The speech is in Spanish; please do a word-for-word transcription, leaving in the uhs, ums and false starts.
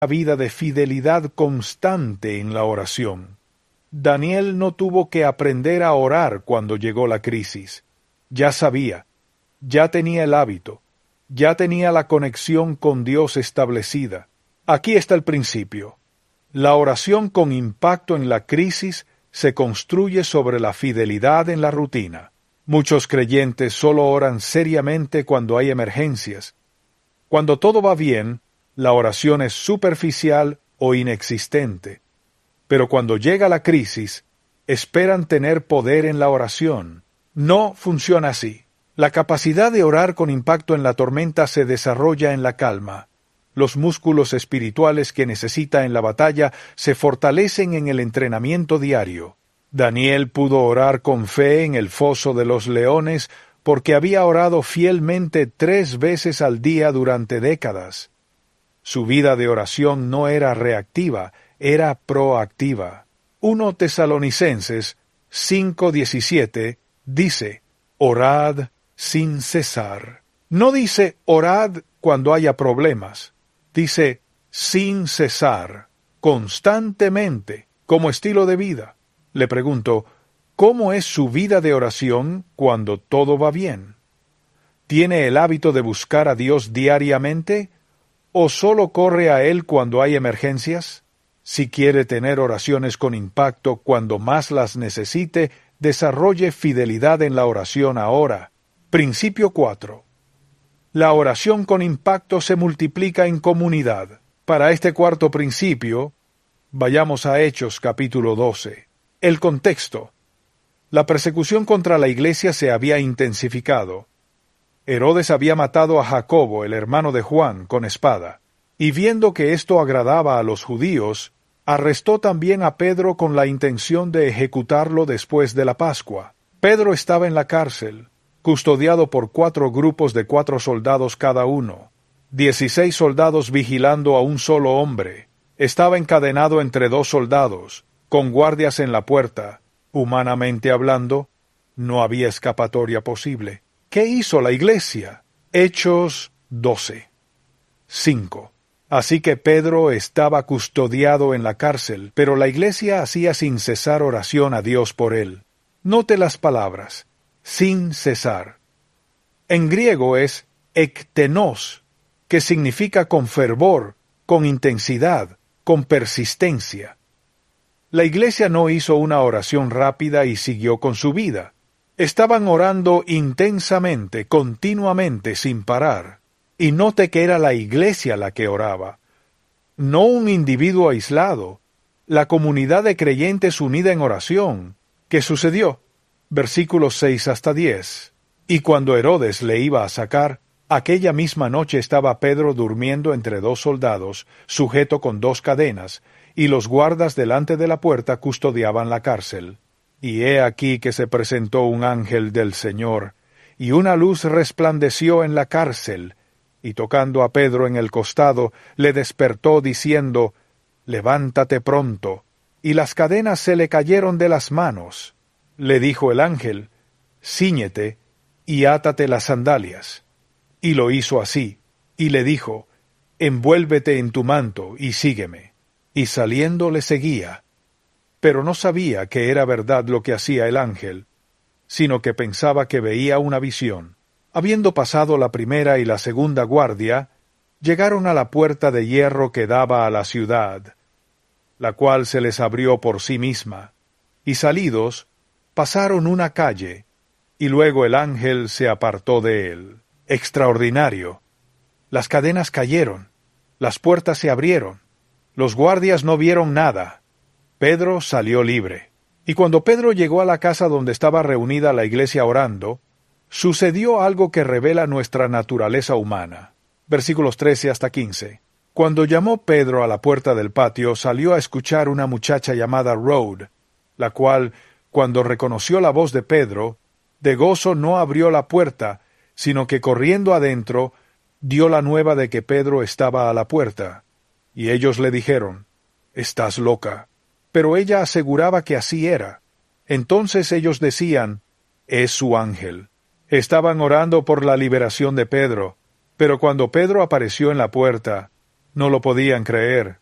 vida de fidelidad constante en la oración. Daniel no tuvo que aprender a orar cuando llegó la crisis. Ya sabía, ya tenía el hábito, ya tenía la conexión con Dios establecida. Aquí está el principio. La oración con impacto en la crisis se construye sobre la fidelidad en la rutina. Muchos creyentes solo oran seriamente cuando hay emergencias. Cuando todo va bien, la oración es superficial o inexistente. Pero cuando llega la crisis, esperan tener poder en la oración. No funciona así. La capacidad de orar con impacto en la tormenta se desarrolla en la calma. Los músculos espirituales que necesita en la batalla se fortalecen en el entrenamiento diario. Daniel pudo orar con fe en el foso de los leones porque había orado fielmente tres veces al día durante décadas. Su vida de oración no era reactiva, era proactiva. Primera Tesalonicenses cinco diecisiete dice, orad sin cesar. No dice orad cuando haya problemas. Dice sin cesar, constantemente, como estilo de vida. Le pregunto, ¿cómo es su vida de oración cuando todo va bien? ¿Tiene el hábito de buscar a Dios diariamente o solo corre a Él cuando hay emergencias? Si quiere tener oraciones con impacto cuando más las necesite, desarrolle fidelidad en la oración ahora. Principio cuatro. La oración con impacto se multiplica en comunidad. Para este cuarto principio, vayamos a Hechos capítulo doce. El contexto. La persecución contra la iglesia se había intensificado. Herodes había matado a Jacobo, el hermano de Juan, con espada, y viendo que esto agradaba a los judíos, arrestó también a Pedro con la intención de ejecutarlo después de la Pascua. Pedro estaba en la cárcel, custodiado por cuatro grupos de cuatro soldados cada uno, dieciséis soldados vigilando a un solo hombre. Estaba encadenado entre dos soldados, con guardias en la puerta. Humanamente hablando, no había escapatoria posible. ¿Qué hizo la iglesia? Hechos doce. cinco. Así que Pedro estaba custodiado en la cárcel, pero la iglesia hacía sin cesar oración a Dios por él. Note las palabras, sin cesar. En griego es ektenos, que significa con fervor, con intensidad, con persistencia. La iglesia no hizo una oración rápida y siguió con su vida. Estaban orando intensamente, continuamente, sin parar. Y note que era la iglesia la que oraba, no un individuo aislado, la comunidad de creyentes unida en oración. ¿Qué sucedió? Versículos seis hasta diez. Y cuando Herodes le iba a sacar, aquella misma noche estaba Pedro durmiendo entre dos soldados, sujeto con dos cadenas, y los guardas delante de la puerta custodiaban la cárcel. Y he aquí que se presentó un ángel del Señor, y una luz resplandeció en la cárcel, y tocando a Pedro en el costado, le despertó diciendo, «Levántate pronto». Y las cadenas se le cayeron de las manos. Le dijo el ángel, «Cíñete y átate las sandalias». Y lo hizo así, y le dijo, «Envuélvete en tu manto y sígueme». Y saliendo le seguía. Pero no sabía que era verdad lo que hacía el ángel, sino que pensaba que veía una visión. Habiendo pasado la primera y la segunda guardia, llegaron a la puerta de hierro que daba a la ciudad, la cual se les abrió por sí misma, y salidos, pasaron una calle, y luego el ángel se apartó de él. Extraordinario. Las cadenas cayeron, las puertas se abrieron, los guardias no vieron nada. Pedro salió libre. Y cuando Pedro llegó a la casa donde estaba reunida la iglesia orando, sucedió algo que revela nuestra naturaleza humana. Versículos trece hasta quince. Cuando llamó Pedro a la puerta del patio, salió a escuchar una muchacha llamada Rhode, la cual, cuando reconoció la voz de Pedro, de gozo no abrió la puerta, sino que corriendo adentro, dio la nueva de que Pedro estaba a la puerta. Y ellos le dijeron, «Estás loca». Pero ella aseguraba que así era. Entonces ellos decían, «Es su ángel». Estaban orando por la liberación de Pedro, pero cuando Pedro apareció en la puerta, No lo podían creer.